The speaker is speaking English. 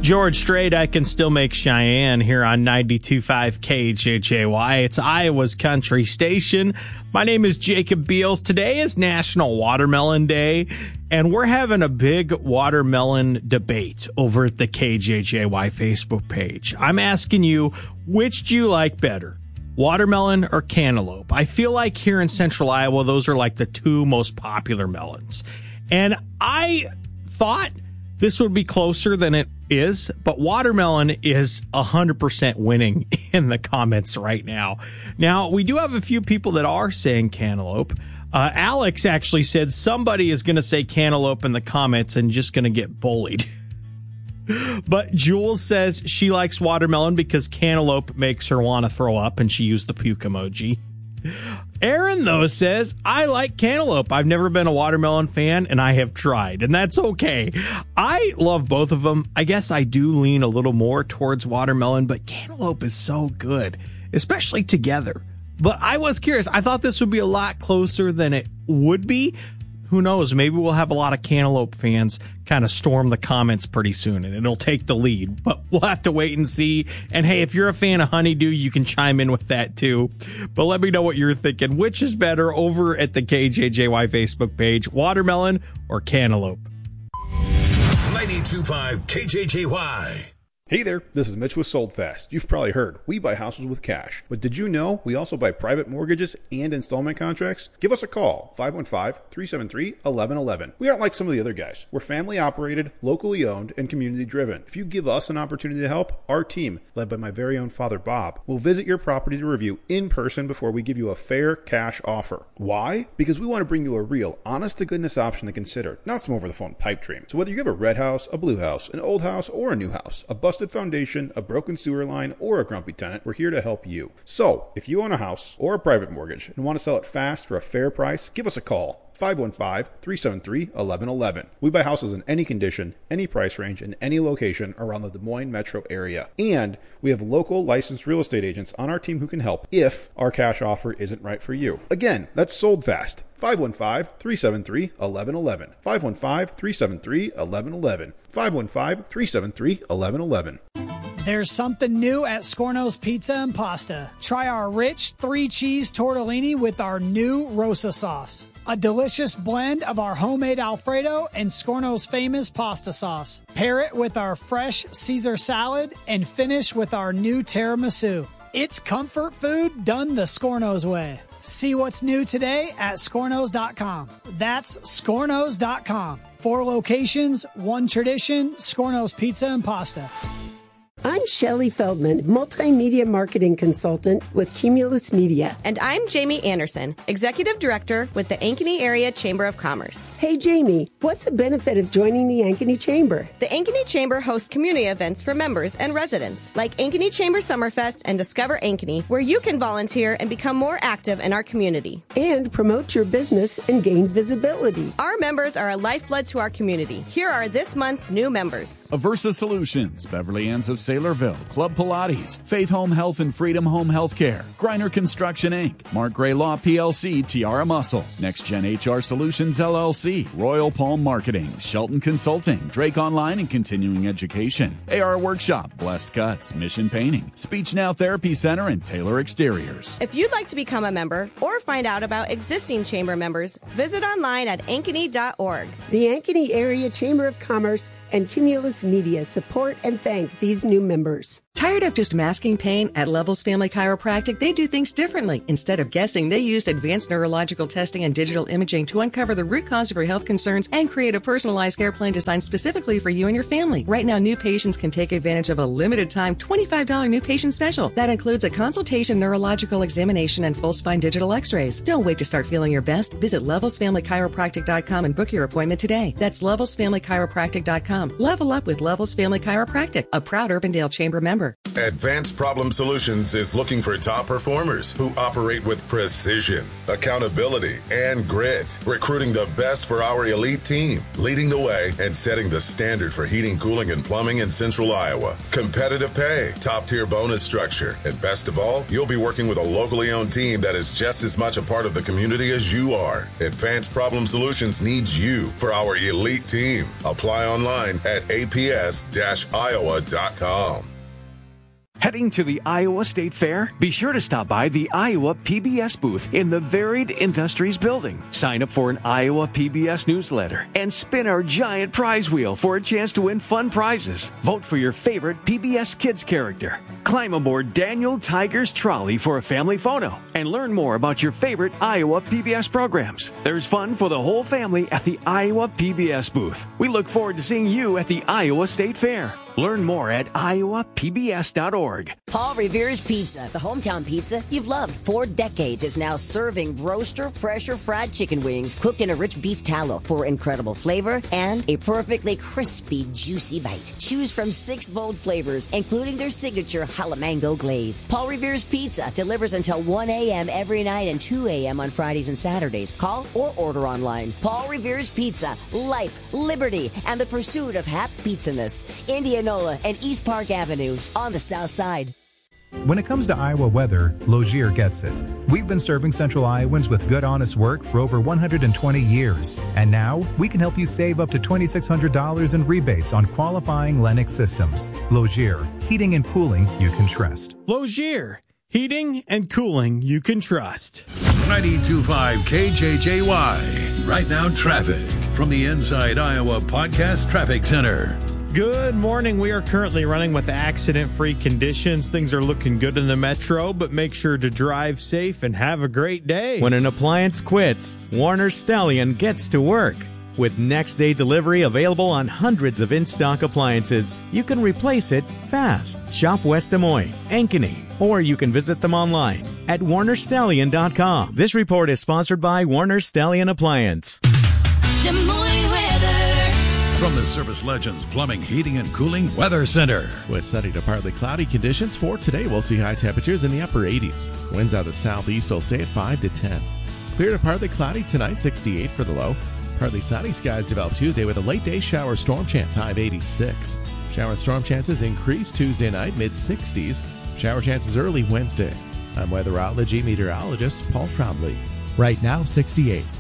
George Strait, I Can Still Make Cheyenne here on 92.5 KHJY. It's Iowa's country station. My name is Jacob Beals. Today is National Watermelon Day, and we're having a big watermelon debate over at the KJJY Facebook page. I'm asking you, which do you like better, watermelon or cantaloupe? I feel like here in central Iowa, those are like the two most popular melons. And I thought this would be closer than it is, but watermelon is 100% winning in the comments right now. Now, we do have a few people that are saying cantaloupe. Alex actually said somebody is going to say cantaloupe in the comments and just going to get bullied. But Jules says she likes watermelon because cantaloupe makes her want to throw up, and she used the puke emoji. Aaron, though, says, I like cantaloupe. I've never been a watermelon fan, and I have tried, and that's okay. I love both of them. I guess I do lean a little more towards watermelon, but cantaloupe is so good, especially together. But I was curious. I thought this would be a lot closer than it would be. Who knows? Maybe we'll have a lot of cantaloupe fans kind of storm the comments pretty soon, and it'll take the lead. But we'll have to wait and see. And hey, if you're a fan of honeydew, you can chime in with that too. But let me know what you're thinking. Which is better over at the KJJY Facebook page, watermelon or cantaloupe? 92.5 KJJY. Hey there, this is Mitch with Sold Fast. You've probably heard, we buy houses with cash. But did you know we also buy private mortgages and installment contracts? Give us a call, 515-373-1111. We aren't like some of the other guys. We're family operated, locally owned, and community driven. If you give us an opportunity to help, our team, led by my very own father Bob, will visit your property to review in person before we give you a fair cash offer. Why? Because we want to bring you a real, honest-to-goodness option to consider, not some over-the-phone pipe dream. So whether you have a red house, a blue house, an old house, or a new house, a busted foundation, a broken sewer line, or a grumpy tenant, we're here to help you. So, if you own a house or a private mortgage and want to sell it fast for a fair price, give us a call. 515-373-1111. We buy houses in any condition, any price range, in any location around the Des Moines metro area. And we have local licensed real estate agents on our team who can help if our cash offer isn't right for you. Again, that's Sold Fast. 515-373-1111. 515-373-1111. 515-373-1111. There's something new at Scorno's Pizza and Pasta. Try our rich 3-cheese tortellini with our new Rosa sauce. A delicious blend of our homemade Alfredo and Scorno's famous pasta sauce. Pair it with our fresh Caesar salad and finish with our new tiramisu. It's comfort food done the Scorno's way. See what's new today at Scornos.com. That's Scornos.com. 4 locations, 1 tradition, Scorno's Pizza and Pasta. I'm Shelley Feldman, multimedia marketing consultant with Cumulus Media. And I'm Jamie Anderson, executive director with the Ankeny Area Chamber of Commerce. Hey, Jamie, what's the benefit of joining the Ankeny Chamber? The Ankeny Chamber hosts community events for members and residents, like Ankeny Chamber Summerfest and Discover Ankeny, where you can volunteer and become more active in our community. And promote your business and gain visibility. Our members are a lifeblood to our community. Here are this month's new members. Aversa Solutions, Beverly Anns of Saylorville, Club Pilates, Faith Home Health and Freedom Home Healthcare, Griner Construction Inc., Mark Gray Law PLC, Tiara Muscle, Next Gen HR Solutions LLC, Royal Palm Marketing, Shelton Consulting, Drake Online and Continuing Education, AR Workshop, Blessed Cuts, Mission Painting, Speech Now Therapy Center, and Taylor Exteriors. If you'd like to become a member or find out about existing chamber members, visit online at ankeny.org. The Ankeny Area Chamber of Commerce and Cumulus Media support and thank these new members. Tired of just masking pain? At Levels Family Chiropractic, they do things differently. Instead of guessing, they used advanced neurological testing and digital imaging to uncover the root cause of your health concerns and create a personalized care plan designed specifically for you and your family. Right now, new patients can take advantage of a limited time $25 new patient special. That includes a consultation, neurological examination, and full spine digital x-rays. Don't wait to start feeling your best. Visit levelsfamilychiropractic.com and book your appointment today. That's levelsfamilychiropractic.com. Level up with Levels Family Chiropractic, a proud urban Chippendale Chamber member. Advanced Problem Solutions is looking for top performers who operate with precision, accountability, and grit, recruiting the best for our elite team, leading the way and setting the standard for heating, cooling, and plumbing in Central Iowa. Competitive pay, top-tier bonus structure, and best of all, you'll be working with a locally owned team that is just as much a part of the community as you are. Advanced Problem Solutions needs you for our elite team. Apply online at aps-iowa.com. Heading to the Iowa State Fair? Be sure to stop by the Iowa PBS booth in the Varied Industries building. Sign up for an Iowa PBS newsletter and spin our giant prize wheel for a chance to win fun prizes. Vote for your favorite PBS Kids character. Climb aboard Daniel Tiger's trolley for a family photo and learn more about your favorite Iowa PBS programs. There's fun for the whole family at the Iowa PBS booth. We look forward to seeing you at the Iowa State Fair. Learn more at iowapbs.org. Paul Revere's Pizza, the hometown pizza you've loved 4 decades, is now serving roaster pressure fried chicken wings cooked in a rich beef tallow for incredible flavor and a perfectly crispy, juicy bite. Choose from 6 bold flavors, including their signature jalamango glaze. Paul Revere's Pizza delivers until 1 a.m. every night and 2 a.m. on Fridays and Saturdays. Call or order online. Paul Revere's Pizza, life, liberty, and the pursuit of happy pizza-ness. Indianola and East Park Avenues on the south side. When it comes to Iowa weather, Logier gets it. We've been serving Central Iowans with good, honest work for over 120 years. And now, we can help you save up to $2,600 in rebates on qualifying Lennox systems. Logier, heating and cooling you can trust. Logier, heating and cooling you can trust. 92.5 KJJY. Right now, traffic from the Inside Iowa Podcast Traffic Center. Good morning. We are currently running with accident-free conditions. Things are looking good in the metro, but make sure to drive safe and have a great day. When an appliance quits, Warner Stallion gets to work. With next-day delivery available on hundreds of in-stock appliances, you can replace it fast. Shop West Des Moines, Ankeny, or you can visit them online at warnerstallion.com. This report is sponsored by Warner Stallion Appliance. Des Moines weather. From the Service Legends Plumbing, Heating, and Cooling Weather Center. With sunny to partly cloudy conditions for today, we'll see high temperatures in the upper 80s. Winds out of the southeast will stay at 5 to 10. Clear to partly cloudy tonight, 68 for the low. Partly sunny skies develop Tuesday with a late day shower storm chance, high of 86. Shower and storm chances increase Tuesday night, mid-60s. Shower chances early Wednesday. I'm weatherology meteorologist Paul Trombley. Right now, 68.